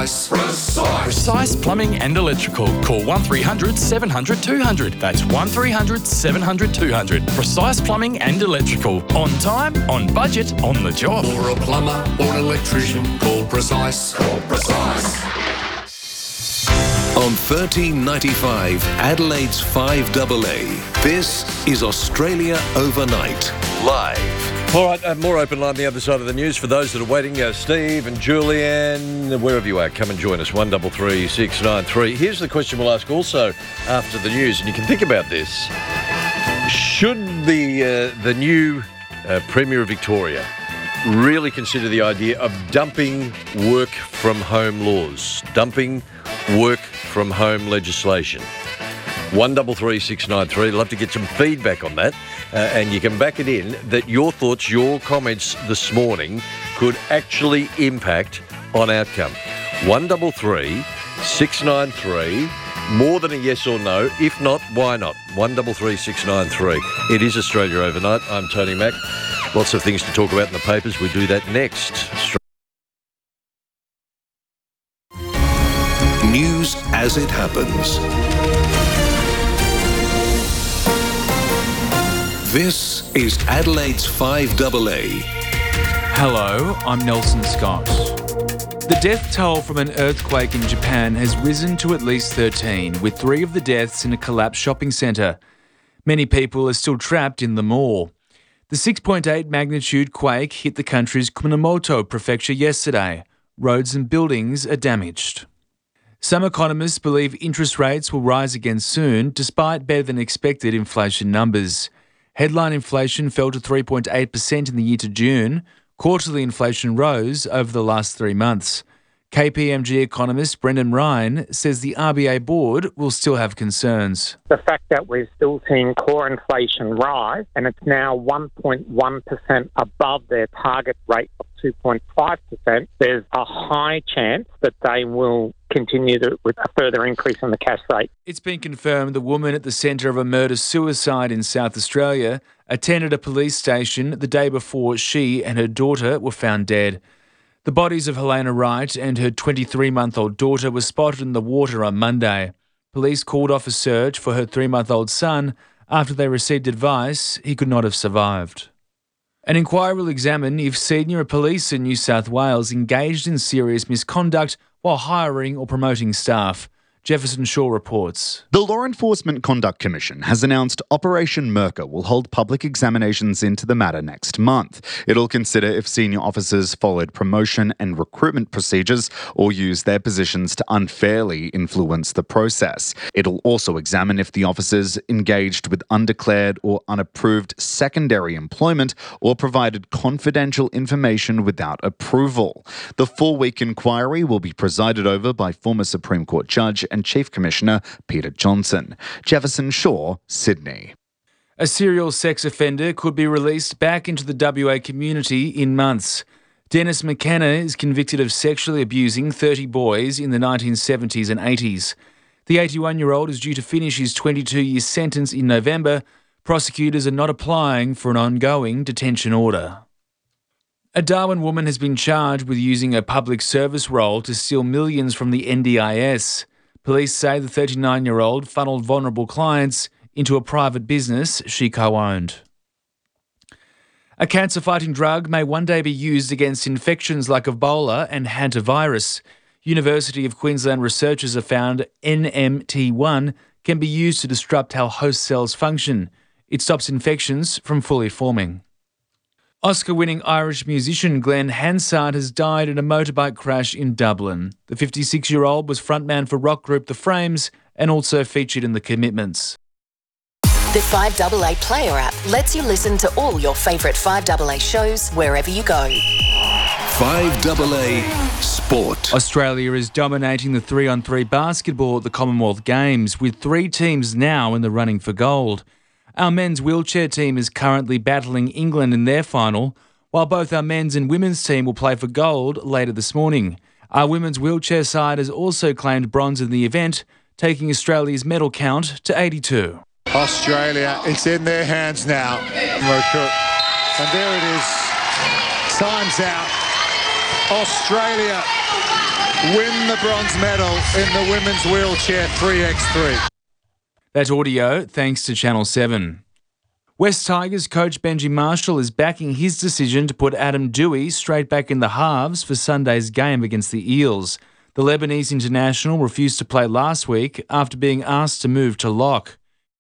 Precise. Precise Plumbing and Electrical. Call 1300 700 200. That's 1300 700 200. Precise Plumbing and Electrical. On time, on budget, on the job. For a plumber or an electrician, call Precise. Call Precise. On 1395, Adelaide's 5AA, this is Australia Overnight, live. All right, more open line the other side of the news for those that are waiting. Steve and Julianne, wherever you are, come and join us, 133 693. Here's the question we'll ask also after the news, and you can think about this. Should the new Premier of Victoria really consider the idea of dumping work from home laws, dumping work from home legislation? 133 693. Love to get some feedback on that. And you can back it in that your thoughts, your comments this morning could actually impact on outcome. 133 693. More than a yes or no. If not, why not? 133 693. It is Australia Overnight. I'm Tony Mack. Lots of things to talk about in the papers. We do that next. News as it happens. This is Adelaide's 5AA. Hello, I'm Nelson Scott. The death toll from an earthquake in Japan has risen to at least 13, with 3 of the deaths in a collapsed shopping centre. Many people are still trapped in the mall. The 6.8 magnitude quake hit the country's Kumamoto prefecture yesterday. Roads and buildings are damaged. Some economists believe interest rates will rise again soon, despite better than expected inflation numbers. Headline inflation fell to 3.8% in the year to June. Quarterly inflation rose over the last 3 months. KPMG economist Brendan Ryan says the RBA board will still have concerns. The fact that we're still seeing core inflation rise and it's now 1.1% above their target rate of 2.5%, there's a high chance that they will continue with a further increase in the cash rate. It's been confirmed the woman at the centre of a murder-suicide in South Australia attended a police station the day before she and her daughter were found dead. The bodies of Helena Wright and her 23-month-old daughter were spotted in the water on Monday. Police called off a search for her 3-month-old son after they received advice he could not have survived. An inquiry will examine if senior police in New South Wales engaged in serious misconduct while hiring or promoting staff. Jefferson Shaw reports. The Law Enforcement Conduct Commission has announced Operation Merker will hold public examinations into the matter next month. It'll consider if senior officers followed promotion and recruitment procedures or used their positions to unfairly influence the process. It'll also examine if the officers engaged with undeclared or unapproved secondary employment or provided confidential information without approval. The 4-week inquiry will be presided over by former Supreme Court Judge and Chief Commissioner Peter Johnson. Jefferson Shaw, Sydney. A serial sex offender could be released back into the WA community in months. Dennis McKenna is convicted of sexually abusing 30 boys in the 1970s and 80s. The 81-year-old is due to finish his 22-year sentence in November. Prosecutors are not applying for an ongoing detention order. A Darwin woman has been charged with using a public service role to steal millions from the NDIS. Police say the 39-year-old funneled vulnerable clients into a private business she co-owned. A cancer-fighting drug may one day be used against infections like Ebola and hantavirus. University of Queensland researchers have found NMT1 can be used to disrupt how host cells function. It stops infections from fully forming. Oscar-winning Irish musician Glenn Hansard has died in a motorbike crash in Dublin. The 56-year-old was frontman for rock group The Frames and also featured in The Commitments. The 5AA Player app lets you listen to all your favourite 5AA shows wherever you go. 5AA Sport. Australia is dominating the 3-on-3 basketball at the Commonwealth Games, with 3 teams now in the running for gold. Our men's wheelchair team is currently battling England in their final, while both our men's and women's team will play for gold later this morning. Our women's wheelchair side has also claimed bronze in the event, taking Australia's medal count to 82. Australia, it's in their hands now. And there it is. Time's out. Australia win the bronze medal in the women's wheelchair 3x3. That audio thanks to Channel 7. West Tigers coach Benji Marshall is backing his decision to put Adam Dewey straight back in the halves for Sunday's game against the Eels. The Lebanese international refused to play last week after being asked to move to lock.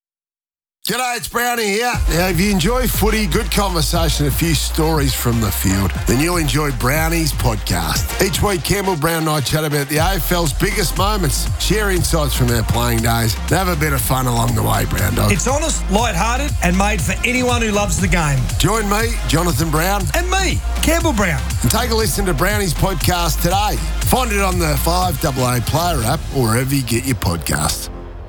G'day, it's Brownie here. Now, if you enjoy footy, good conversation, a few stories from the field, then you'll enjoy Brownie's podcast. Each week, Campbell Brown and I chat about the AFL's biggest moments, share insights from our playing days, and have a bit of fun along the way, Brown Dog. It's honest, light-hearted, and made for anyone who loves the game. Join me, Jonathan Brown. And me, Campbell Brown. And take a listen to Brownie's podcast today. Find it on the 5AA Player app or wherever you get your podcasts.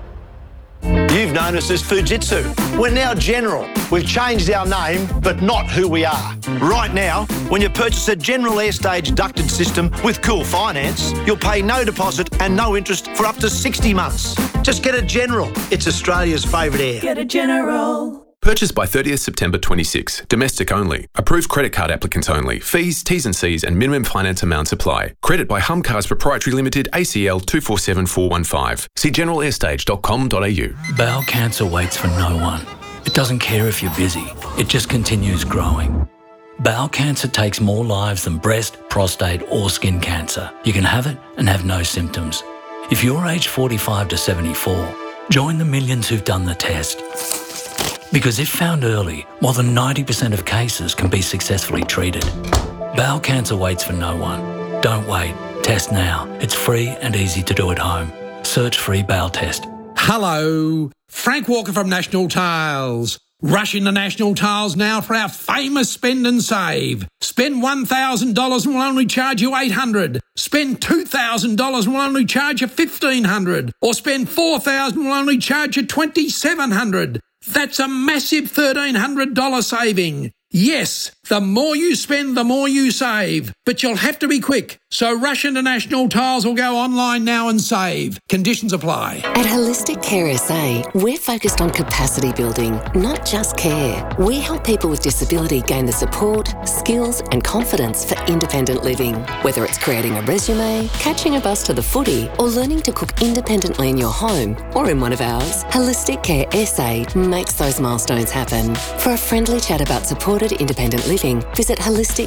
You've known us as Fujitsu. We're now General. We've changed our name, but not who we are. Right now, when you purchase a General Airstage ducted system with Cool Finance, you'll pay no deposit and no interest for up to 60 months. Just get a General. It's Australia's favourite air. Get a General. Purchase by 30th September 26. Domestic only. Approved credit card applicants only. Fees, T's and C's and minimum finance amounts apply. Credit by Humcars Proprietary Limited, ACL 247415. See generalairstage.com.au. Bowel cancer waits for no one. It doesn't care if you're busy. It just continues growing. Bowel cancer takes more lives than breast, prostate or skin cancer. You can have it and have no symptoms. If you're aged 45 to 74, join the millions who've done the test. Because if found early, more than 90% of cases can be successfully treated. Bowel cancer waits for no one. Don't wait. Test now. It's free and easy to do at home. Search free bowel test. Hello, Frank Walker from National Tiles. Rush into National Tiles now for our famous spend and save. Spend $1,000 and we'll only charge you $800. Spend $2,000 and we'll only charge you $1,500. Or spend $4,000 and we'll only charge you $2,700. That's a massive $1,300 saving. Yes, the more you spend, the more you save. But you'll have to be quick. So rush into National Tiles or go online now and save. Conditions apply. At Holistic Care SA, we're focused on capacity building, not just care. We help people with disability gain the support, skills and confidence for independent living. Whether it's creating a resume, catching a bus to the footy, or learning to cook independently in your home or in one of ours, Holistic Care SA makes those milestones happen. For a friendly chat about supported independent living, visit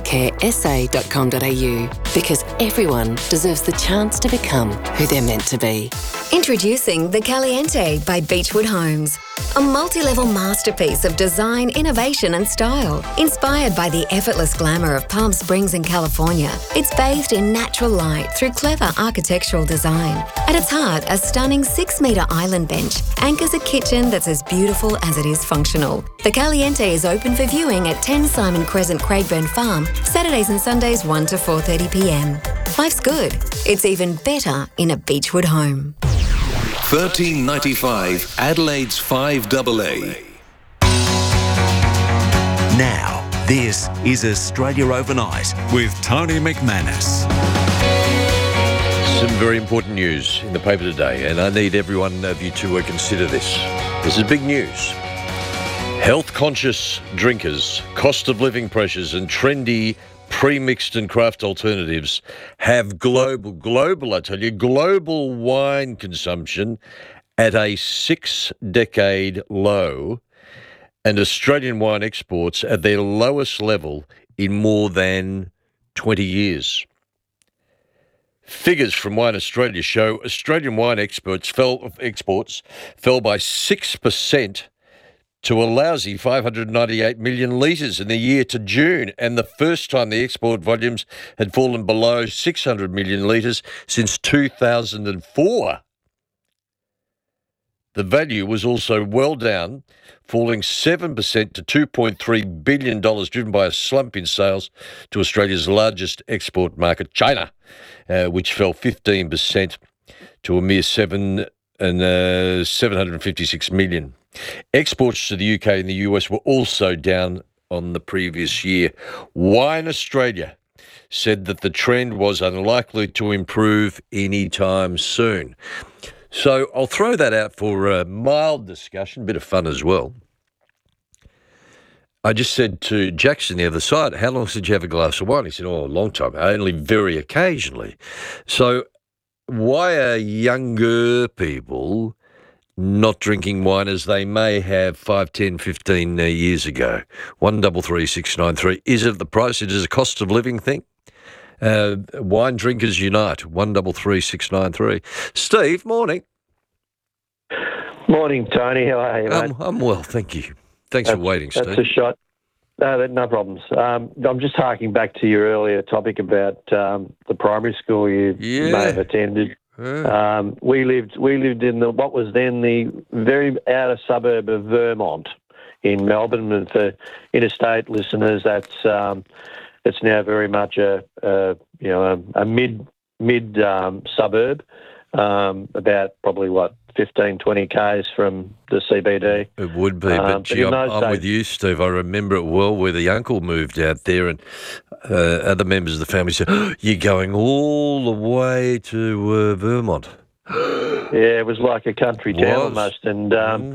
holisticcaresa.com.au because everyone deserves the chance to become who they're meant to be. Introducing the Caliente by Beechwood Homes. A multi-level masterpiece of design, innovation and style. Inspired by the effortless glamour of Palm Springs in California, it's bathed in natural light through clever architectural design. At its heart, a stunning 6-metre island bench anchors a kitchen that's as beautiful as it is functional. The Caliente is open for viewing at 10 Simon Crescent, Craigburn Farm, Saturdays and Sundays 1 to 4:30pm. Life's good. It's even better in a Beechwood home. 1395 Adelaide's 5AA. Now, this is Australia Overnight with Tony McManus. Some very important news in the paper today, and I need every one of you to consider this. This is big news. Health-conscious drinkers, cost of living pressures and trendy pre-mixed and craft alternatives have global wine consumption at a 6-decade low, and Australian wine exports at their lowest level in more than 20 years. Figures from Wine Australia show Australian wine exports fell by 6% to a lousy 598 million litres in the year to June, and the first time the export volumes had fallen below 600 million litres since 2004. The value was also well down, falling 7% to $2.3 billion, driven by a slump in sales to Australia's largest export market, China, which fell 15% to a mere 756 million. Exports to the UK and the US were also down on the previous year. Wine Australia said that the trend was unlikely to improve anytime soon. So I'll throw that out for a mild discussion, a bit of fun as well. I just said to Jackson the other side, how long since you have a glass of wine? He said, a long time, only very occasionally. So why are younger people not drinking wine as they may have 5, 10, 15 years ago? 133693. Is it the price? It is a cost of living thing? Wine drinkers unite. 133693. Steve, morning. Morning, Tony. How are you, mate? I'm well, thank you. Thanks for waiting, Steve. That's a shot. No problems. I'm just harking back to your earlier topic about the primary school you may have attended. Yeah. We lived in what was then the very outer suburb of Vermont in Melbourne. And for interstate listeners, it's now very much a mid suburb, about probably 15, 20 k's from the CBD. It would be, but gee, I'm with you, Steve. I remember it well where the uncle moved out there and other members of the family said, you're going all the way to Vermont. Yeah, it was like a country town almost. And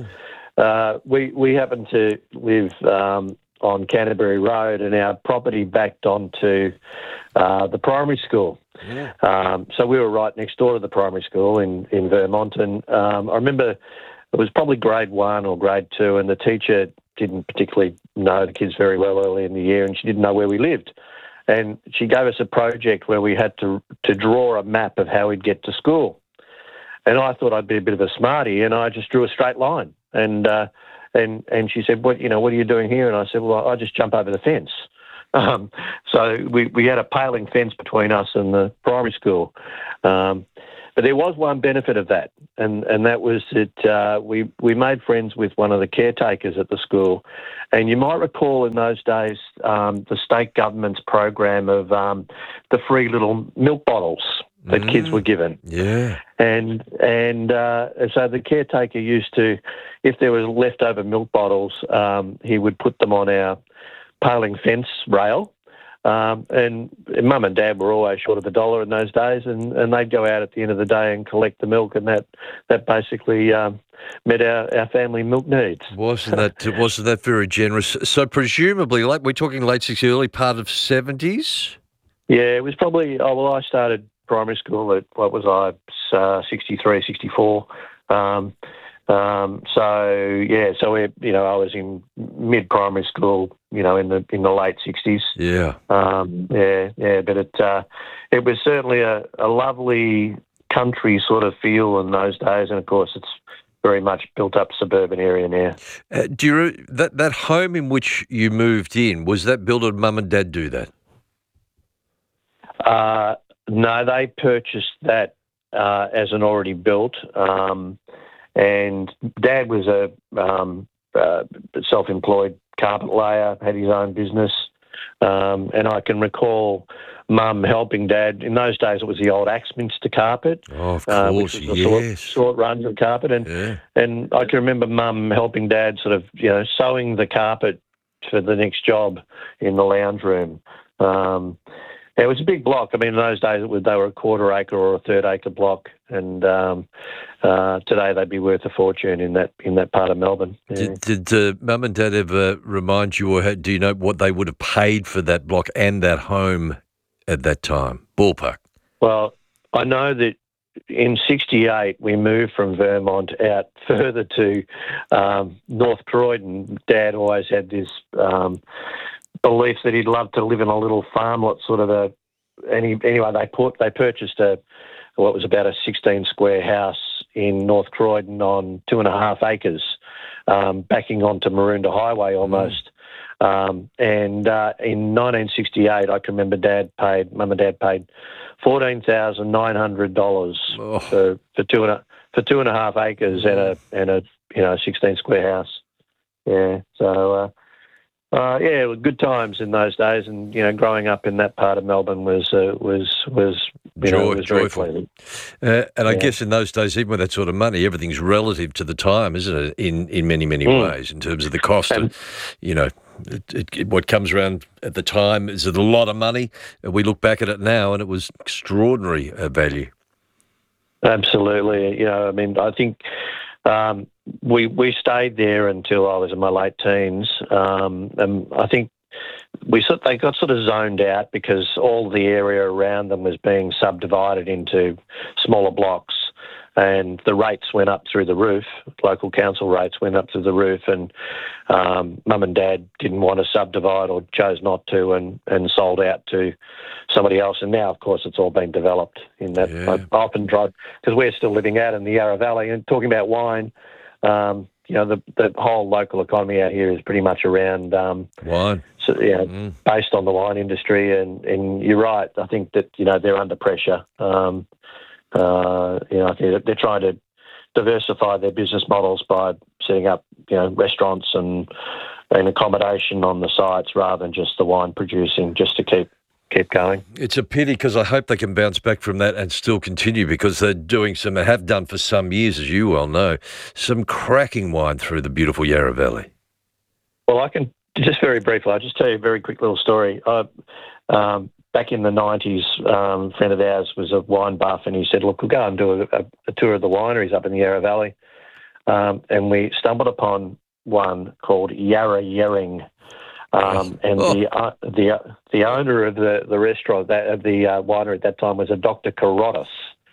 we happened to live on Canterbury Road, and our property backed onto the primary school. Yeah. So we were right next door to the primary school in Vermont, and I remember it was probably grade 1 or grade 2, and the teacher didn't particularly know the kids very well early in the year, and she didn't know where we lived. And she gave us a project where we had to draw a map of how we'd get to school. And I thought I'd be a bit of a smarty, and I just drew a straight line. And she said, what are you doing here? And I said, well, I just jump over the fence. So we had a paling fence between us and the primary school. But there was one benefit of that, and that was that we made friends with one of the caretakers at the school. And you might recall in those days the state government's program of the free little milk bottles that kids were given. Yeah. And so the caretaker used to, if there was leftover milk bottles, he would put them on our paling fence rail. And Mum and Dad were always short of $1 in those days, and they'd go out at the end of the day and collect the milk, and that basically met our family milk needs. Wasn't that very generous? So presumably, we're talking late 60s, early part of 70s? Yeah, it was probably, I started primary school at, 63, 64. So I was in mid-primary school, in the late 60s. Yeah. But it was certainly a lovely country sort of feel in those days, and of course it's very much built up suburban area now. Do you that home in which you moved in, was that built, or did Mum and Dad do that? No, they purchased that as an already built. And Dad was a self-employed carpet layer, had his own business. And I can recall Mum helping Dad. In those days, it was the old Axminster carpet. Oh, of course, which was the short runs of carpet. And I can remember Mum helping Dad sort of, sewing the carpet for the next job in the lounge room. It was a big block. I mean, in those days, they were a quarter acre or a third acre block, and today they'd be worth a fortune in that part of Melbourne. Yeah. Did Mum and Dad ever remind you, or do you know what they would have paid for that block and that home at that time? Ballpark. Well, I know that in 68 we moved from Vermont out further to North Croydon. Dad always had this belief that he'd love to live in a little farmlet, sort of they purchased what was about a 16 square house in North Croydon on 2.5 acres, backing onto Maroondah Highway almost. And in 1968, I can remember Mum and Dad paid $14,900 for 2.5 acres and a 16 square house. Yeah, so. It was good times in those days, and growing up in that part of Melbourne was joyful. And I guess in those days, even with that sort of money, everything's relative to the time, isn't it? In many ways, in terms of the cost, and what comes around at the time is a lot of money. We look back at it now, and it was extraordinary value. Absolutely, I think. We stayed there until I was in my late teens, and I think they got sort of zoned out because all the area around them was being subdivided into smaller blocks, and the rates went up through the roof. Local council rates went up through the roof, and Mum and Dad didn't want to subdivide or chose not to, and sold out to somebody else. And now, of course, it's all been developed in that. I often drive, because we're still living out in the Yarra Valley, and talking about wine, the whole local economy out here is pretty much around wine. So, based on the wine industry, and you're right. I think that they're under pressure. I think they're trying to diversify their business models by setting up restaurants and accommodation on the sites rather than just the wine producing, just to keep going. It's a pity, because I hope they can bounce back from that and still continue, because they're doing have done for some years, as you well know, some cracking wine through the beautiful Yarra Valley. Well, I can just very briefly, I'll just tell you a very quick little story. Back in the 90s, a friend of ours was a wine buff, and he said, look, we'll go and do a tour of the wineries up in the Yarra Valley. And we stumbled upon one called Yarra Yering. The owner of the restaurant, of the winery at that time, was a Dr. Carotis.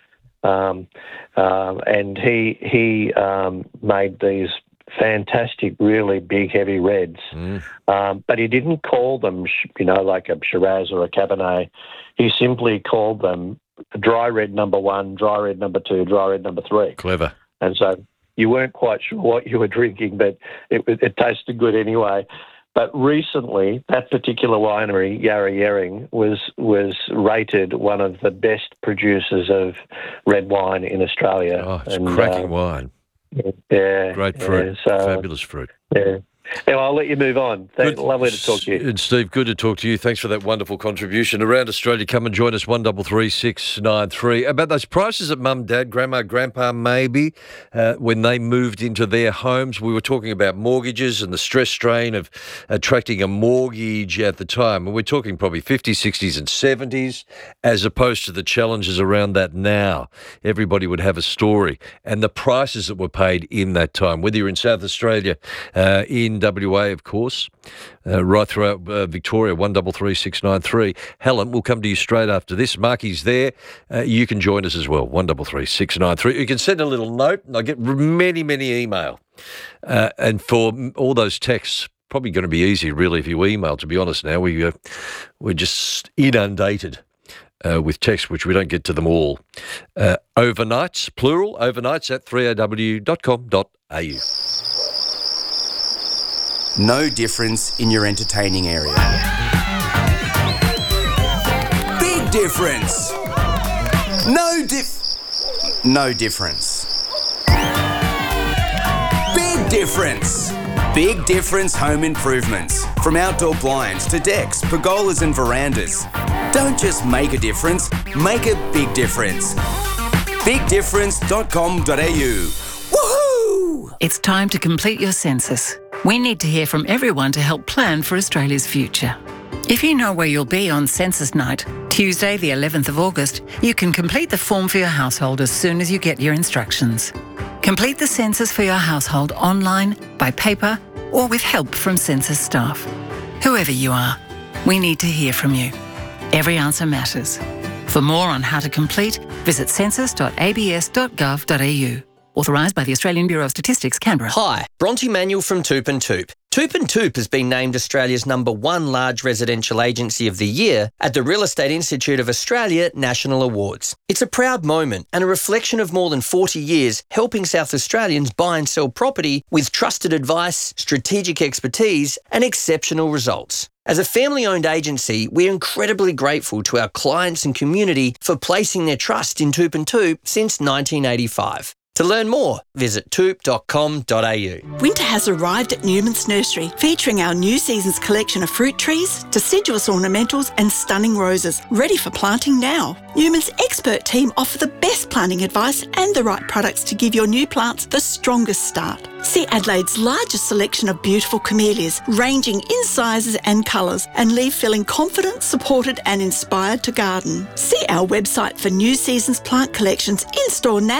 And he made these fantastic, really big, heavy reds. But he didn't call them, like a Shiraz or a Cabernet. He simply called them dry red number 1, dry red number 2, dry red number 3. Clever. And so you weren't quite sure what you were drinking, but it tasted good anyway. But recently, that particular winery, Yarra Yering, was rated one of the best producers of red wine in Australia. Oh, it's cracking wine. Yeah. Great fruit. Fabulous fruit. Yeah. Anyway, I'll let you move on. Lovely to talk to you. And Steve, good to talk to you. Thanks for that wonderful contribution. Around Australia, come and join us, 133693. About those prices that Mum, Dad, Grandma, Grandpa, maybe, when they moved into their homes. We were talking about mortgages and the stress strain of attracting a mortgage at the time. And we're talking probably 50s, 60s and 70s, as opposed to the challenges around that now. Everybody would have a story. And the prices that were paid in that time, whether you're in South Australia, in WA, of course, right throughout Victoria, 133693. Helen, we'll come to you straight after this. Marky's there. You can join us as well, 133693. You can send a little note, and I get many, many email. And for all those texts, probably going to be easy, really, if you email, to be honest now. We're just inundated with texts, which we don't get to them all. Overnights, plural, overnights at 3aw.com.au. No difference in your entertaining area. Big difference. No difference. Big difference. Big difference home improvements. From outdoor blinds to decks, pergolas and verandas. Don't just make a difference, make a big difference. BigDifference.com.au. Woohoo! It's time to complete your census. We need to hear from everyone to help plan for Australia's future. If you know where you'll be on census night, Tuesday the 11th of August, you can complete the form for your household as soon as you get your instructions. Complete the census for your household online, by paper, or with help from census staff. Whoever you are, we need to hear from you. Every answer matters. For more on how to complete, visit census.abs.gov.au. Authorised by the Australian Bureau of Statistics, Canberra. Hi, Bronte Manuel from Toop and Toop. Toop and Toop has been named Australia's #1 large residential agency of the year at the Real Estate Institute of Australia National Awards. It's a proud moment and a reflection of more than 40 years helping South Australians buy and sell property with trusted advice, strategic expertise and exceptional results. As a family-owned agency, we're incredibly grateful to our clients and community for placing their trust in Toop and Toop since 1985. To learn more, visit toop.com.au. Winter has arrived at Newman's Nursery, featuring our new season's collection of fruit trees, deciduous ornamentals and stunning roses, ready for planting now. Newman's expert team offer the best planting advice and the right products to give your new plants the strongest start. See Adelaide's largest selection of beautiful camellias, ranging in sizes and colours, and leave feeling confident, supported and inspired to garden. See our website for new season's plant collections in store now.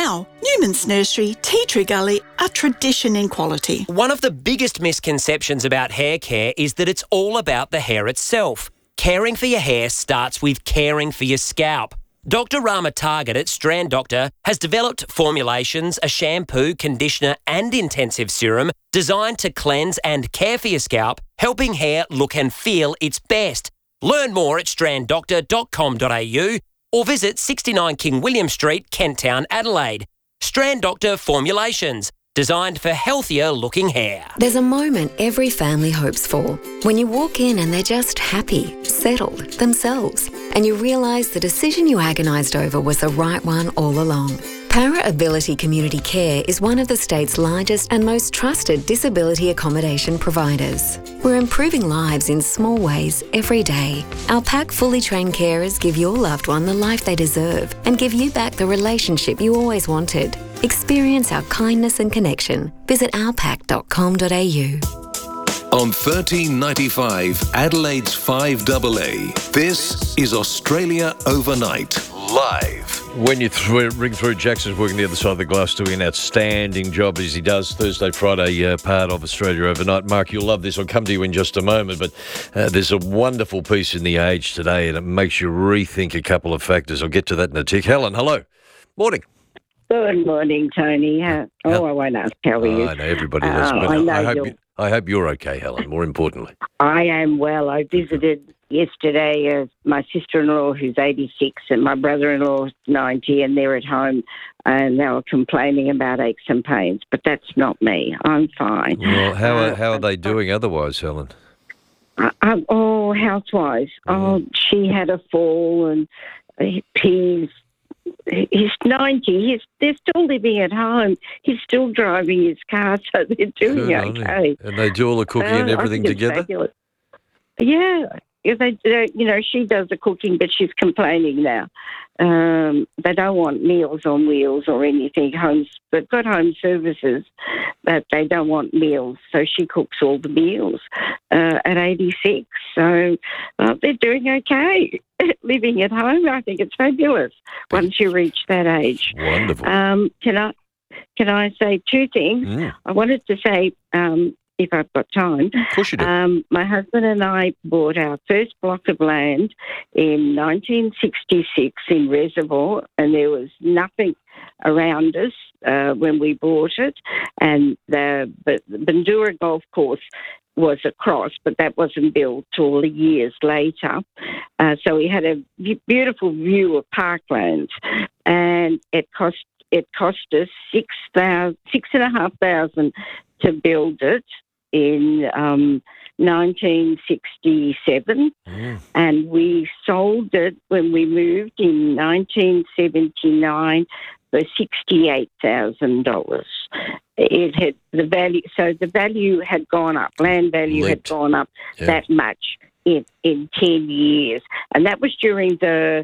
Newman's Nursery, Tea Tree Gully, a tradition in quality. One of the biggest misconceptions about hair care is that it's all about the hair itself. Caring for your hair starts with caring for your scalp. Dr. Rama Target at Strand Doctor has developed formulations, a shampoo, conditioner and intensive serum designed to cleanse and care for your scalp, helping hair look and feel its best. Learn more at stranddoctor.com.au or visit 69 King William Street, Kent Town, Adelaide. Strand Doctor Formulations, designed for healthier looking hair. There's a moment every family hopes for, when you walk in and they're just happy, settled, themselves, and you realise the decision you agonised over was the right one all along. Para Ability Community Care is one of the state's largest and most trusted disability accommodation providers. We're improving lives in small ways every day. Our PAC fully trained carers give your loved one the life they deserve and give you back the relationship you always wanted. Experience our kindness and connection. Visit ourpac.com.au. On 1395 Adelaide's 5AA, this is Australia Overnight, live. When you ring through, Jackson's working the other side of the glass, doing an outstanding job as he does Thursday, Friday, part of Australia Overnight. Mark, you'll love this. I'll come to you in just a moment, but there's a wonderful piece in The Age today, and it makes you rethink a couple of factors. I'll get to that in a tick. Helen, hello. Morning. Good morning, Tony. I won't ask how are you. I know everybody does, but I hope you're okay, Helen, more importantly. I am well. I visited yesterday my sister-in-law, who's 86, and my brother-in-law, who's 90, and they're at home, and they were complaining about aches and pains, but that's not me. I'm fine. Well, how are they doing otherwise, Helen? Health-wise. Oh, she had a fall, and he's 90. They're still living at home. He's still driving his car, so they're doing okay. And they do all the cooking and everything together? Fabulous. Yeah. She does the cooking, but she's complaining now. They don't want Meals on Wheels or anything. They've got home services, but they don't want meals, so she cooks all the meals at 86. So they're doing okay. Living at home, I think it's fabulous once you reach that age. Wonderful. Can I say two things? I wanted to say, if I've got time. Of course you do. My husband and I bought our first block of land in 1966 in Reservoir, and there was nothing around us when we bought it. And the Bandura Golf Course was across, but that wasn't built till years later. So we had a beautiful view of parklands, and it cost us $6,500 to build it in 1967, and we sold it when we moved in 1979 for $68,000. It had the value, so the value had gone up. Land value had gone up that much in 10 years, and that was during the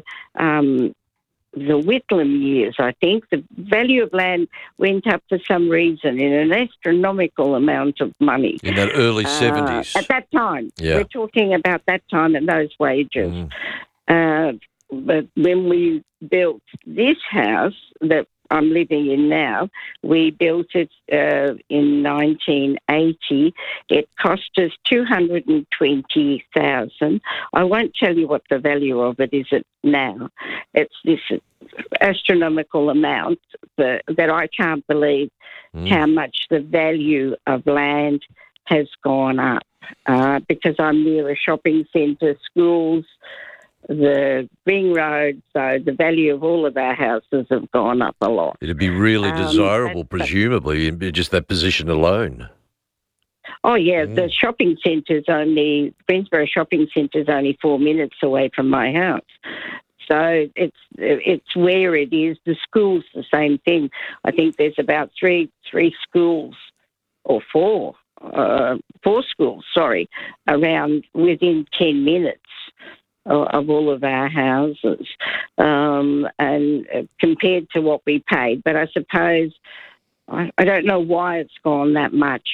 Whitlam years, I think. The value of land went up for some reason in an astronomical amount of money. In that early 70s. At that time. Yeah. We're talking about that time and those wages. But when we built this house that I'm living in now, we built it in 1980. It cost us $220,000. I won't tell you what the value of it is now. It's this astronomical amount that I can't believe how much the value of land has gone up because I'm near a shopping centre, schools, the ring road, so the value of all of our houses have gone up a lot. It'd be really desirable, presumably, in just that position alone. Oh, yeah, the shopping centre's Greensboro Shopping Centre's only 4 minutes away from my house. So it's where it is. The school's the same thing. I think there's about three schools, or four schools, around within 10 minutes of all of our houses, and compared to what we paid. But I suppose, I don't know why it's gone that much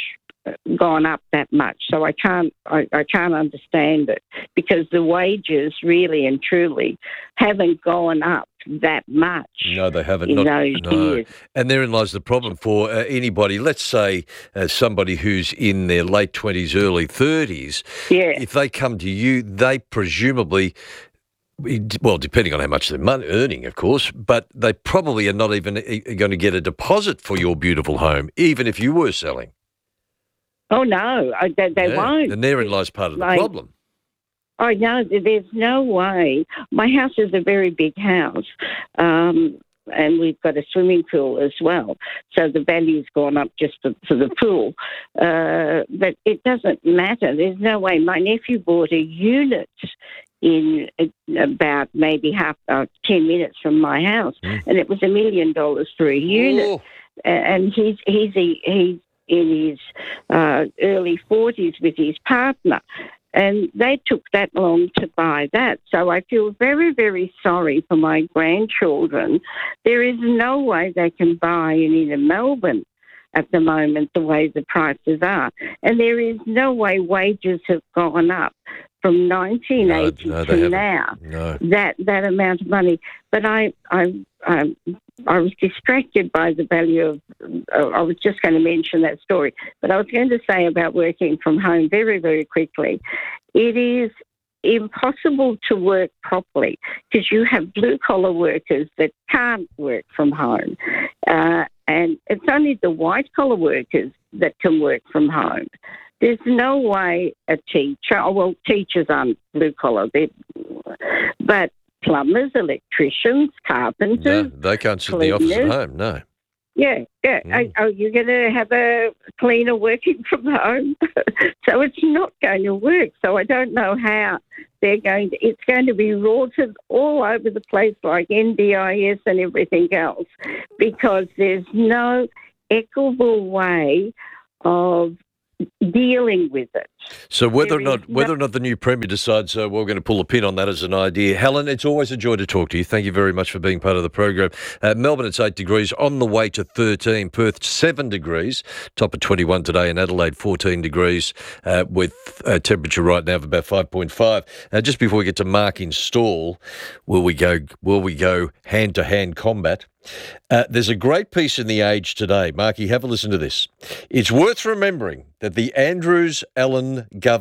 gone up that much. So I can't understand it, because the wages really and truly haven't gone up that much. No, they haven't. In those years. And therein lies the problem for anybody. Let's say somebody who's in their late 20s, early 30s. Yeah. If they come to you, they presumably, well, depending on how much they're earning, of course, but they probably are not even going to get a deposit for your beautiful home, even if you were selling. Oh, no, they won't. And therein lies part of the problem. I know, there's no way. My house is a very big house, and we've got a swimming pool as well. So the value's gone up just for the pool. But it doesn't matter. There's no way. My nephew bought a unit in about maybe 10 minutes from my house, and it was $1 million for a unit. And he's in his early 40s with his partner. And they took that long to buy that. So I feel very, very sorry for my grandchildren. There is no way they can buy in inner Melbourne at the moment, the way the prices are. And there is no way wages have gone up from 1980 to now. No. That amount of money. But I was distracted by the value of, I was just going to mention that story, but I was going to say about working from home very, very quickly. It is impossible to work properly because you have blue-collar workers that can't work from home. And it's only the white-collar workers that can work from home. There's no way a teacher, well, teachers aren't blue-collar, but plumbers, electricians, carpenters. No, they can't sit in the office at home, no. Yeah. Are you going to have a cleaner working from home? So it's not going to work. So I don't know how it's going to be rorted all over the place like NDIS and everything else, because there's no equitable way of dealing with it. So whether or not the new Premier decides we're going to pull a pin on that as an idea. Helen, it's always a joy to talk to you. Thank you very much for being part of the program. Melbourne, it's 8 degrees, on the way to 13. Perth, 7 degrees, top of 21 today, and Adelaide, 14 degrees, with a temperature right now of about 5.5. Just before we get to Mark in Stall, will we go hand-to-hand combat? There's a great piece in The Age today. Marky, have a listen to this. It's worth remembering that the Andrews Allen government